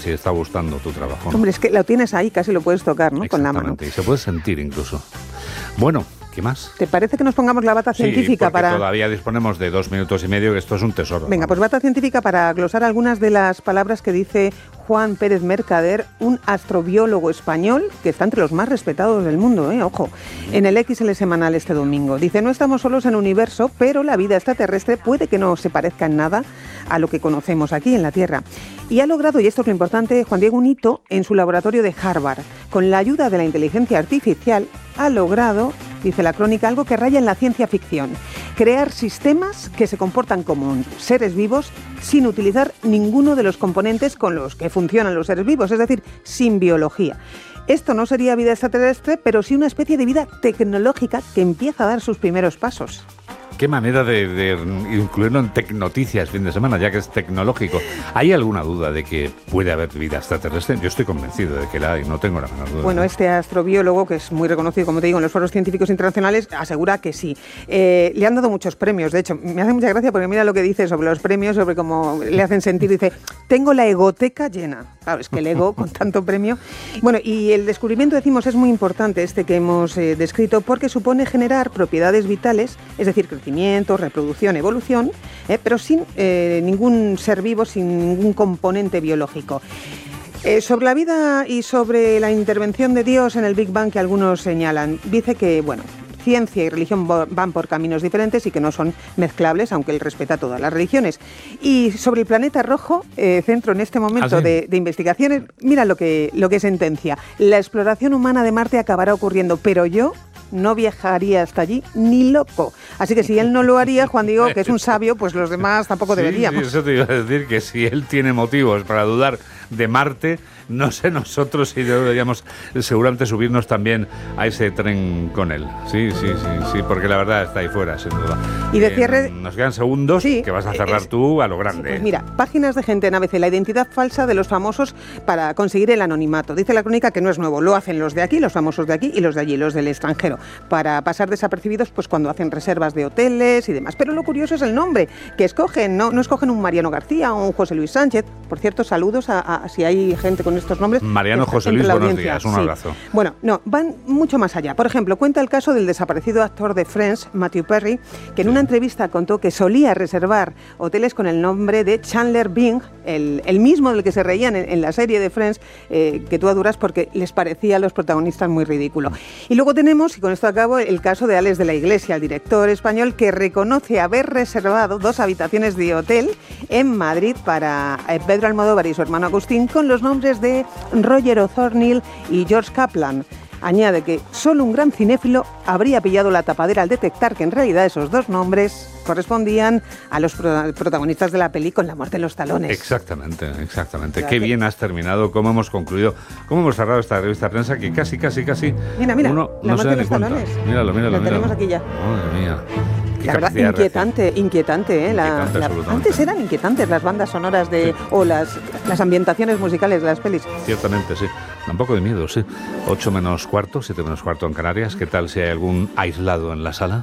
si está gustando tu trabajo, ¿no? Hombre, es que lo tienes ahí, casi lo puedes tocar, ¿no? Con la mano. Exactamente, y se puede sentir incluso. Bueno, ¿qué más? ¿Te parece que nos pongamos la bata científica para...? Todavía disponemos de 2 minutos y medio, que esto es un tesoro. Venga, pues bata científica para glosar algunas de las palabras que dice Juan Pérez Mercader, un astrobiólogo español que está entre los más respetados del mundo, ojo, en el XL Semanal este domingo. Dice, no estamos solos en el universo, pero la vida extraterrestre puede que no se parezca en nada a lo que conocemos aquí en la Tierra. Y ha logrado, y esto es lo importante, Juan Diego, un hito en su laboratorio de Harvard. Con la ayuda de la inteligencia artificial ha logrado, dice la crónica, algo que raya en la ciencia ficción. Crear sistemas que se comportan como seres vivos sin utilizar ninguno de los componentes con los que funcionan los seres vivos, es decir, sin biología. Esto no sería vida extraterrestre, pero sí una especie de vida tecnológica que empieza a dar sus primeros pasos. Qué manera de incluirlo en Tecnoticias fin de semana, ya que es tecnológico. ¿Hay alguna duda de que puede haber vida extraterrestre? Yo estoy convencido de que la hay, no tengo la menor duda. Bueno, este astrobiólogo, que es muy reconocido, como te digo, en los foros científicos internacionales, asegura que sí. Le han dado muchos premios, de hecho, me hace mucha gracia porque mira lo que dice sobre los premios, sobre cómo le hacen sentir. Dice, tengo la egoteca llena. Claro, es que el ego con tanto premio. Bueno, y el descubrimiento, decimos, es muy importante este que hemos descrito porque supone generar propiedades vitales, es decir, crecimiento, reproducción, evolución, pero sin ningún ser vivo, sin ningún componente biológico. Sobre la vida y sobre la intervención de Dios en el Big Bang que algunos señalan, dice que, bueno, ciencia y religión van por caminos diferentes y que no son mezclables, aunque él respeta todas las religiones. Y sobre el planeta rojo, centro en este momento de investigaciones, mira lo que sentencia. La exploración humana de Marte acabará ocurriendo, pero yo no viajaría hasta allí ni loco. Así que si él no lo haría, Juan Diego, que es un sabio, pues los demás tampoco deberíamos. Sí, eso te iba a decir, que si él tiene motivos para dudar de Marte, no sé nosotros si deberíamos seguramente subirnos también a ese tren con él. Sí, porque la verdad está ahí fuera, sin duda. Y de cierre... Nos quedan segundos que vas a cerrar tú a lo grande. Pues mira, páginas de gente en ABC, la identidad falsa de los famosos para conseguir el anonimato. Dice la crónica que no es nuevo, lo hacen los de aquí, los famosos de aquí y los de allí, los del extranjero, para pasar desapercibidos pues cuando hacen reservas de hoteles y demás. Pero lo curioso es el nombre que escogen, no escogen un Mariano García o un José Luis Sánchez. Por cierto, saludos a si hay gente con estos nombres. Mariano, José Luis, buenos días, un abrazo. Bueno, no, van mucho más allá. Por ejemplo, cuenta el caso del desaparecido actor de Friends, Matthew Perry, que en una entrevista contó que solía reservar hoteles con el nombre de Chandler Bing, el mismo del que se reían en la serie de Friends, que tú adoras porque les parecía a los protagonistas muy ridículo. Y luego tenemos, y con esto acabo, el caso de Alex de la Iglesia, el director español que reconoce haber reservado 2 habitaciones de hotel en Madrid para Pedro Almodóvar y su hermano Agustín con los nombres de Roger O'Thornhill y George Kaplan. Añade que solo un gran cinéfilo habría pillado la tapadera al detectar que en realidad esos 2 nombres correspondían a los protagonistas de la peli con la muerte en los talones. Exactamente. Qué bien has terminado, cómo hemos concluido, cómo hemos cerrado esta revista de prensa que casi mira, uno la no se muerte da en ni los cuenta. Talones. Míralo. Lo tenemos aquí ya. Madre mía. La verdad, inquietante, ¿eh? Antes eran inquietantes las bandas sonoras o las ambientaciones musicales de las pelis. Ciertamente, sí. Da un poco de miedo, sí. 8 menos cuarto, 7 menos cuarto en Canarias. ¿Qué tal si hay algún aislado en la sala?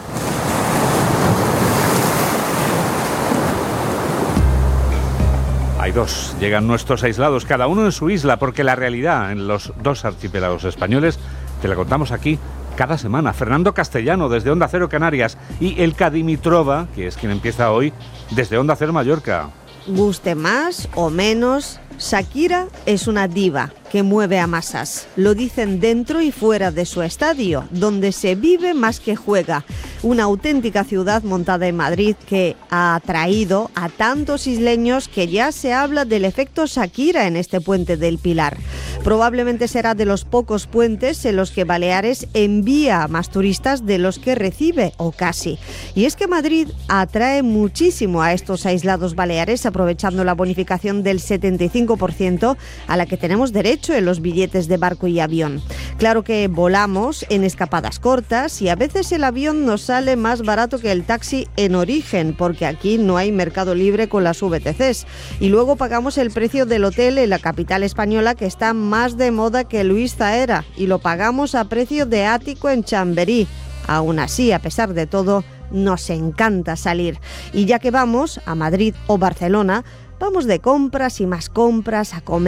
Hay 2. Llegan nuestros aislados, cada uno en su isla, porque la realidad en los 2 archipiélagos españoles te la contamos aquí cada semana. Fernando Castellano, desde Onda Cero Canarias, y Elka Dimitrova, que es quien empieza hoy, desde Onda Cero Mallorca. Guste más o menos, Shakira es una diva que mueve a masas. Lo dicen dentro y fuera de su estadio, donde se vive más que juega. Una auténtica ciudad montada en Madrid que ha atraído a tantos isleños que ya se habla del efecto Shakira en este puente del Pilar. Probablemente será de los pocos puentes en los que Baleares envía a más turistas de los que recibe, o casi. Y es que Madrid atrae muchísimo a estos aislados baleares, aprovechando la bonificación del 75% a la que tenemos derecho en los billetes de barco y avión. Claro que volamos en escapadas cortas y a veces el avión nos sale más barato que el taxi en origen, porque aquí no hay mercado libre con las VTCs. Y luego pagamos el precio del hotel en la capital española, que está más de moda que Luis Zaera, y lo pagamos a precio de ático en Chamberí. Aún así, a pesar de todo, nos encanta salir. Y ya que vamos a Madrid o Barcelona, vamos de compras y más compras a comer